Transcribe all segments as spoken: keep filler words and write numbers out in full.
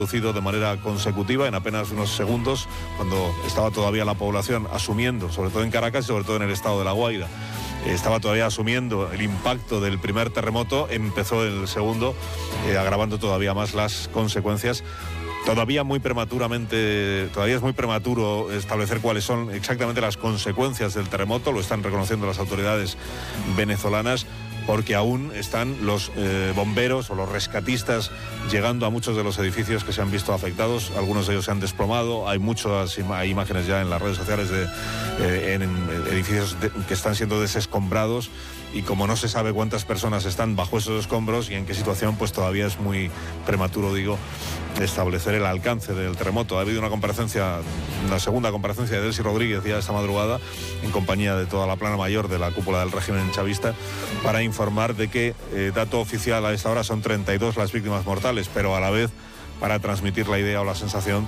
producido de manera consecutiva en apenas unos segundos, cuando estaba todavía la población asumiendo, sobre todo en Caracas y sobre todo en el estado de La Guaira, estaba todavía asumiendo el impacto del primer terremoto, empezó el segundo, eh, agravando todavía más las consecuencias. Todavía muy prematuramente, todavía es muy prematuro establecer cuáles son exactamente las consecuencias del terremoto, lo están reconociendo las autoridades venezolanas, porque aún están los eh, bomberos o los rescatistas llegando a muchos de los edificios que se han visto afectados. Algunos de ellos se han desplomado, hay muchas hay imágenes ya en las redes sociales de eh, en, en edificios de, que están siendo desescombrados, y como no se sabe cuántas personas están bajo esos escombros y en qué situación, pues todavía es muy prematuro, digo, establecer el alcance del terremoto. Ha habido una comparecencia, una segunda comparecencia de Delcy Rodríguez ya esta madrugada, en compañía de toda la plana mayor de la cúpula del régimen chavista, para informar de que, eh, dato oficial a esta hora, son treinta y dos las víctimas mortales, pero a la vez para transmitir la idea o la sensación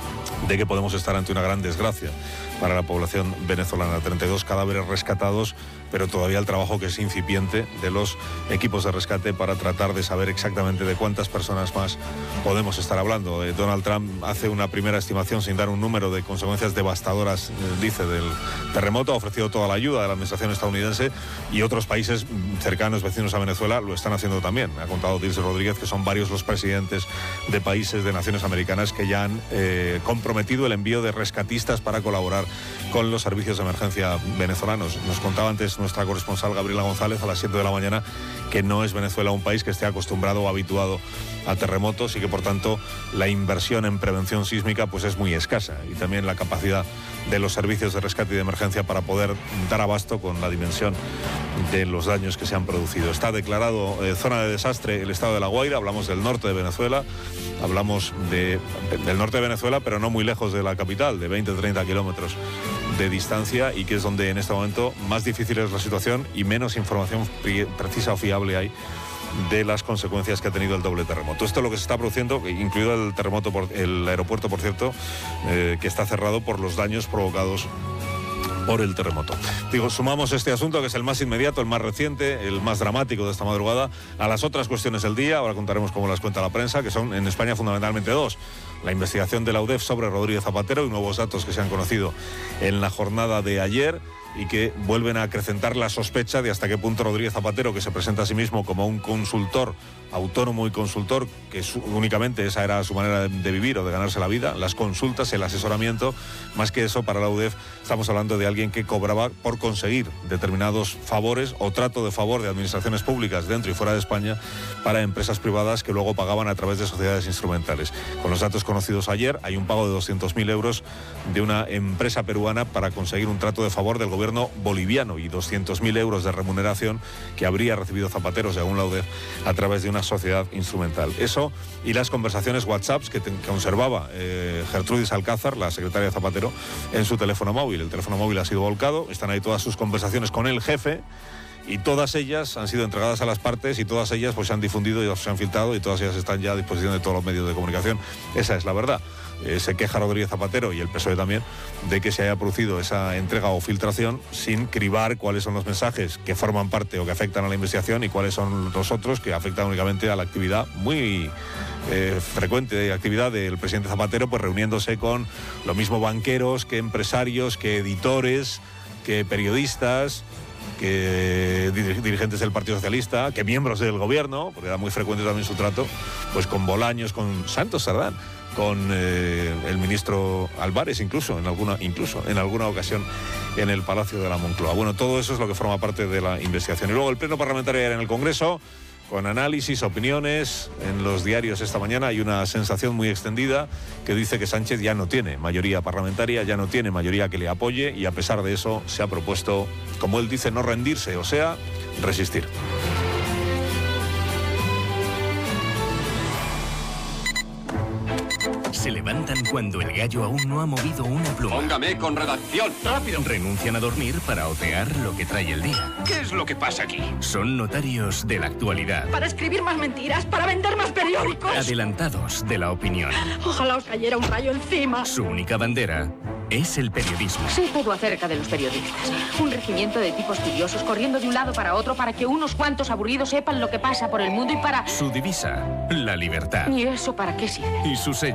de que podemos estar ante una gran desgracia para la población venezolana. treinta y dos cadáveres rescatados, pero todavía el trabajo que es incipiente de los equipos de rescate para tratar de saber exactamente de cuántas personas más podemos estar hablando. Eh, Donald Trump hace una primera estimación sin dar un número de consecuencias devastadoras, eh, dice, del terremoto. Ha ofrecido toda la ayuda de la administración estadounidense, y otros países cercanos, vecinos a Venezuela, lo están haciendo también. Ha contado Delcy Rodríguez que son varios los presidentes de países de naciones americanas que ya han eh, comprometido el envío de rescatistas para colaborar con los servicios de emergencia venezolanos. Nos contaba antes nuestra corresponsal Gabriela González a las siete de la mañana que no es Venezuela un país que esté acostumbrado o habituado a terremotos, y que por tanto la inversión en prevención sísmica pues es muy escasa, y también la capacidad de los servicios de rescate y de emergencia para poder dar abasto con la dimensión de los daños que se han producido. Está declarado eh, zona de desastre el estado de La Guaira. Hablamos del norte de Venezuela, hablamos de, del norte de Venezuela, pero no muy lejos de la capital, de veinte a treinta kilómetros de distancia, y que es donde en este momento más difícil es la situación y menos información precisa o fiable hay de las consecuencias que ha tenido el doble terremoto. Esto es lo que se está produciendo, incluido el terremoto, por, el aeropuerto, por cierto, eh, que está cerrado por los daños provocados por el terremoto. Digo, sumamos este asunto, que es el más inmediato, el más reciente, el más dramático de esta madrugada, a las otras cuestiones del día. Ahora contaremos cómo las cuenta la prensa, que son en España fundamentalmente dos: la investigación de la U D E F sobre Rodríguez Zapatero y nuevos datos que se han conocido en la jornada de ayer, y que vuelven a acrecentar la sospecha de hasta qué punto Rodríguez Zapatero, que se presenta a sí mismo como un consultor autónomo y consultor, que su, únicamente esa era su manera de, de vivir o de ganarse la vida, las consultas, el asesoramiento, más que eso, para la U D E F estamos hablando de alguien que cobraba por conseguir determinados favores o trato de favor de administraciones públicas dentro y fuera de España para empresas privadas que luego pagaban a través de sociedades instrumentales. Con los datos conocidos ayer, hay un pago de doscientos mil euros de una empresa peruana para conseguir un trato de favor del gobierno boliviano, y doscientos mil euros de remuneración que habría recibido Zapatero, según la U D E F, a través de una sociedad instrumental. Eso y las conversaciones WhatsApp que, te, que conservaba eh, Gertrudis Alcázar, la secretaria de Zapatero, en su teléfono móvil. El teléfono móvil ha sido volcado, están ahí todas sus conversaciones con el jefe, y todas ellas han sido entregadas a las partes, y todas ellas pues se han difundido y se han filtrado, y todas ellas están ya a disposición de todos los medios de comunicación. Esa es la verdad. Eh, se queja Rodríguez Zapatero, y el P S O E también, de que se haya producido esa entrega o filtración sin cribar cuáles son los mensajes que forman parte o que afectan a la investigación, y cuáles son los otros que afectan únicamente a la actividad muy eh, frecuente de actividad del presidente Zapatero, pues reuniéndose con lo mismo banqueros que empresarios, que editores, que periodistas, que dirigentes del Partido Socialista, que miembros del gobierno, porque era muy frecuente también su trato, pues con Bolaños, con Santos Sardán, con eh, el ministro Álvarez, incluso en alguna incluso en alguna ocasión en el Palacio de la Moncloa. Bueno, todo eso es lo que forma parte de la investigación. Y luego el pleno parlamentario en el Congreso, con análisis, opiniones. En los diarios esta mañana hay una sensación muy extendida que dice que Sánchez ya no tiene mayoría parlamentaria, ya no tiene mayoría que le apoye, y a pesar de eso se ha propuesto, como él dice, no rendirse, o sea, resistir. Se levantan cuando el gallo aún no ha movido una pluma. Póngame con redacción. ¡Rápido! Renuncian a dormir para otear lo que trae el día. ¿Qué es lo que pasa aquí? Son notarios de la actualidad. Para escribir más mentiras, para vender más periódicos. Adelantados de la opinión. Ojalá os cayera un rayo encima. Su única bandera es el periodismo. Sé todo acerca de los periodistas. Un regimiento de tipos curiosos corriendo de un lado para otro para que unos cuantos aburridos sepan lo que pasa por el mundo y para... Su divisa, la libertad. ¿Y eso para qué sirve? Y su sello.